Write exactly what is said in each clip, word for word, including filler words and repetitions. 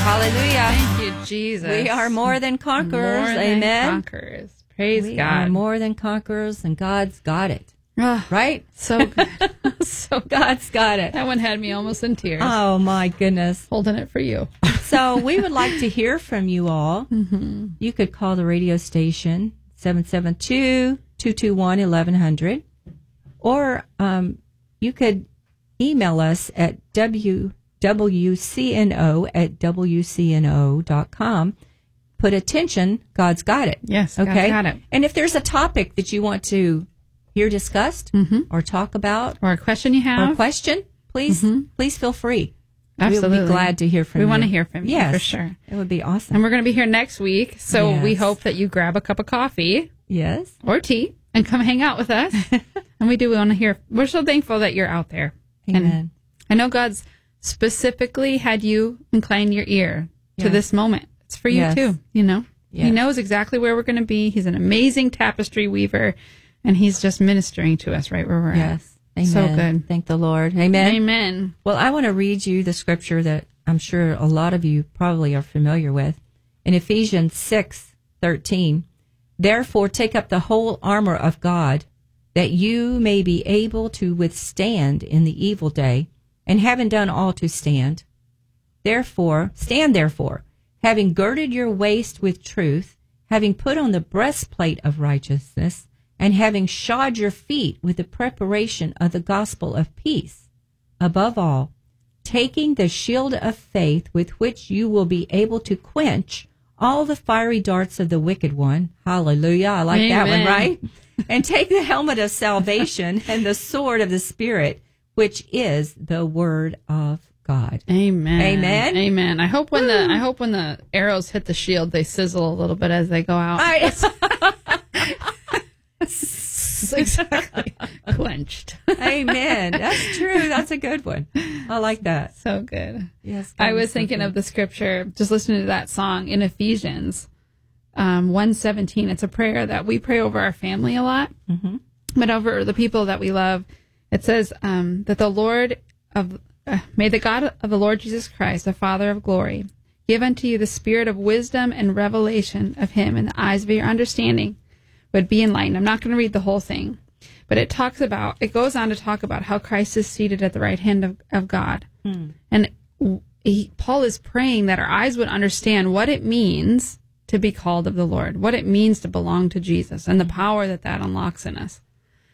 Hallelujah. Thank you, Jesus. We are more than conquerors. More Amen. than conquerors. Praise we God. are more than conquerors, and God's got it. Ah, Right? so good. so God's got it. That one had me almost in tears. Oh, my goodness. Holding it for you. So we would like to hear from you all. Mm-hmm. You could call the radio station, seven seven two, two two one, eleven hundred. Or um, you could email us at w w c n o at w c n o dot com. Put attention, God's got it. Yes, okay? God's got it. And if there's a topic that you want to hear discussed mm-hmm. or talk about, or a question you have, or a question, please, mm-hmm. please feel free. Absolutely. We'll be glad to hear from we you. We want to hear from you, yes, for sure. It would be awesome. And we're going to be here next week, so yes. we hope that you grab a cup of coffee. Yes. Or tea and come hang out with us. And we do want to hear. We're so thankful that you're out there. Amen. And I know God's specifically had you incline your ear yes. to this moment. It's for you yes. too, you know. Yes. He knows exactly where we're going to be. He's an amazing tapestry weaver, and he's just ministering to us right where we're yes. at. Amen. So good. Thank the Lord. Amen. Amen. Well, I want to read you the scripture that I'm sure a lot of you probably are familiar with. In Ephesians six thirteen, therefore take up the whole armor of God, that you may be able to withstand in the evil day, and having done all to stand. Therefore, stand therefore, having girded your waist with truth, having put on the breastplate of righteousness, and having shod your feet with the preparation of the gospel of peace. Above all, taking the shield of faith with which you will be able to quench all the fiery darts of the wicked one. Hallelujah. I like Amen. that one, right? And take the helmet of salvation and the sword of the Spirit, which is the word of God. Amen. Amen. Amen. I hope when Woo. the I hope when the arrows hit the shield, they sizzle a little bit as they go out. I, Exactly. Clenched. Amen. That's true. That's a good one. I like that. So good. Yes. I was thinking of the scripture, just listening to that song in Ephesians um, one seventeen. It's a prayer that we pray over our family a lot, mm-hmm. but over the people that we love. It says um, that the Lord of, uh, may the God of the Lord Jesus Christ, the Father of glory, give unto you the spirit of wisdom and revelation of him in the eyes of your understanding would be enlightened. I'm not going to read the whole thing, but it talks about, it goes on to talk about how Christ is seated at the right hand of, of God. Hmm. And he, Paul is praying that our eyes would understand what it means to be called of the Lord, what it means to belong to Jesus, and the power that that unlocks in us.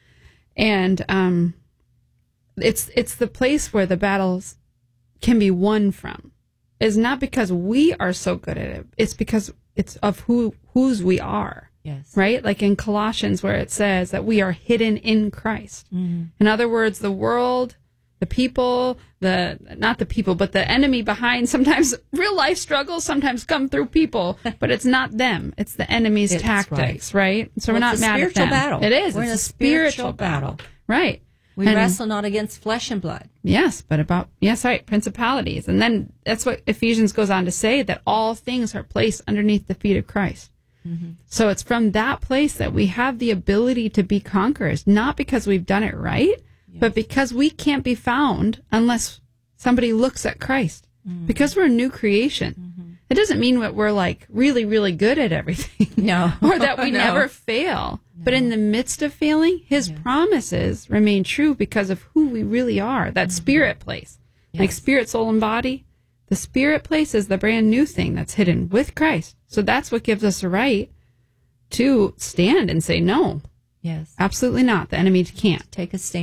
And um, it's it's the place where the battles can be won from. It's not because we are so good at it. It's because it's of who whose we are. Yes. Right? Like in Colossians, where it says that we are hidden in Christ. Mm-hmm. In other words, the world, the people, the, not the people, but the enemy behind sometimes real life struggles sometimes come through people, but it's not them. It's the enemy's it's tactics, right? right? So well, we're not mad at them. Battle. It is. We're it's in a, a spiritual, spiritual battle. battle. Right. We and, wrestle not against flesh and blood. Yes, but about, yes, right, principalities. And then that's what Ephesians goes on to say, that all things are placed underneath the feet of Christ. Mm-hmm. So it's from that place that we have the ability to be conquerors, not because we've done it right, yes. but because we can't be found unless somebody looks at Christ. Mm-hmm. Because we're a new creation. Mm-hmm. It doesn't mean that we're like really, really good at everything. No. Or that we no. never fail. No. But in the midst of failing, his yes. promises remain true because of who we really are, that mm-hmm. spirit place. Yes. Like spirit, soul, and body. The spirit place is the brand new thing that's hidden with Christ. So that's what gives us the right to stand and say, no. Yes. Absolutely not. The enemy can't. Take a stand.